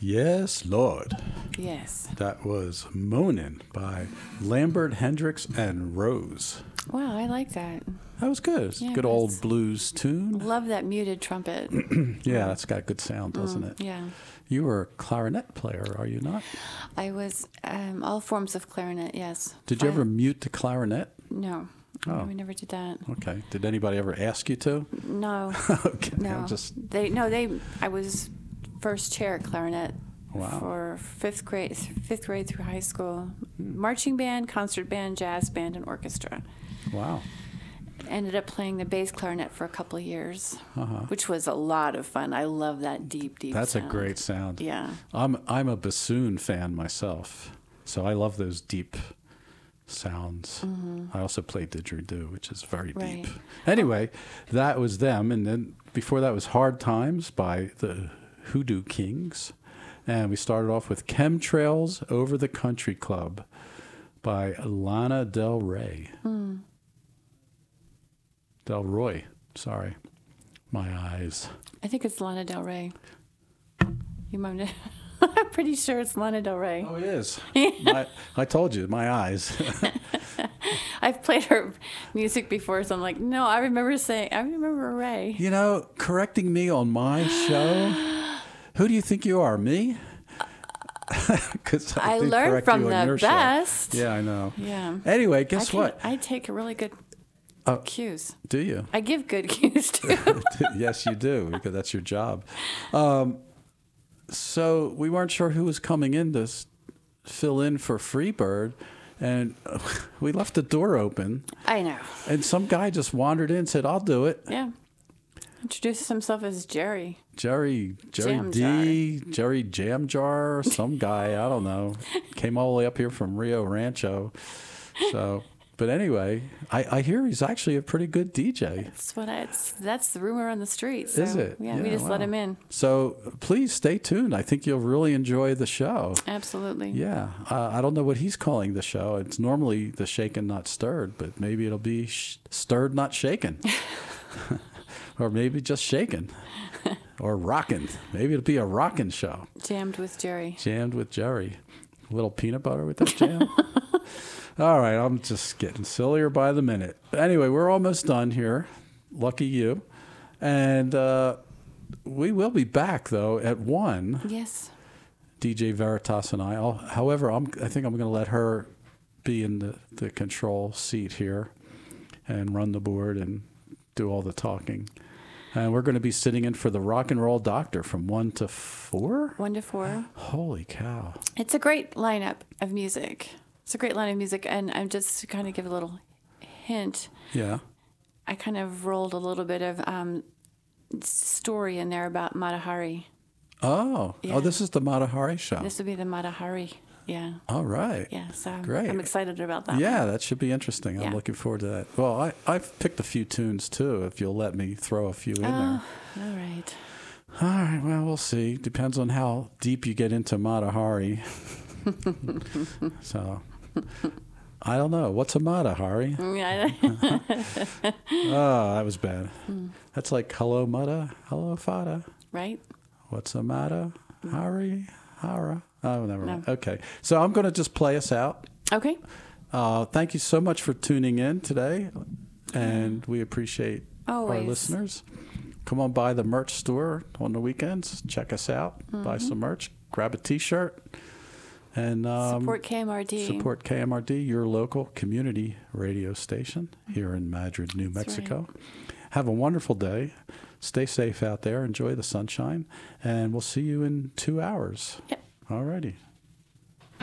Yes, Lord. Yes. That was Moanin' by Lambert Hendricks and Rose. Wow, I like that. That was good. It's a Yeah, good it old was. blues tune. Love that muted trumpet. Yeah, that's got good sound, doesn't it? Yeah. You were a clarinet player, are you not? I was all forms of clarinet, yes. Did you ever mute the clarinet? No. Oh. No, we never did that. Okay. Did anybody ever ask you to? No. Okay. No. I was first chair at clarinet Wow. for fifth grade through high school. Marching band, concert band, jazz band, and orchestra. Wow. Ended up playing the bass clarinet for a couple of years, Uh-huh. which was a lot of fun. I love that deep That's sound. a great sound. Yeah. I'm a bassoon fan myself, so I love those deep sounds. I also play didgeridoo, which is very Right. deep. Anyway, that was them, and then before that was Hard Times by the Hoodoo Kings, and we started off with Chemtrails Over the Country Club by Lana Del Rey. Del Roy, sorry. My eyes. I think it's Lana Del Rey. You might know. I'm pretty sure it's Lana Del Rey. Oh, it is. I told you, my eyes. I've played her music before, so I'm like, no, I remember Ray. You know, correcting me on my show. Who do you think you are, me? Because I did learned correct from you on the your show. best. Yeah, I know. Yeah. Anyway, guess what? I take really good cues. Do you? I give good cues too. Yes, you do, because that's your job. So we weren't sure who was coming in to fill in for Freebird, and we left the door open, I know. and some guy just wandered in and said, I'll do it. Yeah. Introduces himself as Jerry. Jerry Jam D, Jerry Jam Jar, some guy, I don't know, came all the way up here from Rio Rancho. So, but anyway, I hear he's actually a pretty good DJ. That's the rumor on the street. So, Is it? Yeah, we just let wow. him in. So please stay tuned. I think you'll really enjoy the show. Absolutely. Yeah, I don't know what he's calling the show. It's normally the Shaken Not Stirred, but maybe it'll be Stirred Not Shaken. Or maybe just shaken. Or rockin'. Maybe it'll be a rockin' show. Jammed with Jerry. Jammed with Jerry. A little peanut butter with that jam. All right, I'm just getting sillier by the minute. But anyway, we're almost done here. Lucky you. And we will be back, though, at 1. Yes. DJ Veritas and I. However, I think I'm going to let her be in the control seat here and run the board and do all the talking. And we're going to be sitting in for the Rock and Roll Doctor from 1 to 4? 1 to 4. Holy cow. It's a great lineup of music. And I'm just to kind of give a little hint. Yeah. I kind of rolled a little bit of story in there about Mata Hari. Oh, Yeah. this is the Mata Hari show. This would be the Mata Hari. Yeah. All right. Yeah. So Great. I'm excited about that. Yeah, one. that should be interesting. I'm Yeah. looking forward to that. Well, I've picked a few tunes, too, if you'll let me throw a few in there. All right. All right, well, we'll see. Depends on how deep you get into Mata Hari. So, I don't know. What's a Mata Hari? Yeah. Oh, that was bad. That's like hello, Mata, hello, Fada. Right? What's a Mata Hari? Hara? Oh, never mind. No. Okay, so I'm going to just play us out. Okay. Thank you so much for tuning in today, and we appreciate our Always. listeners. Come on by the merch store on the weekends. Check us out. Buy some merch. Grab a T-shirt. And Support KMRD. Support KMRD, your local community radio station here in Madrid, New Mexico. Have a wonderful day. Stay safe out there. Enjoy the sunshine. And we'll see you in 2 hours. Yep. All righty.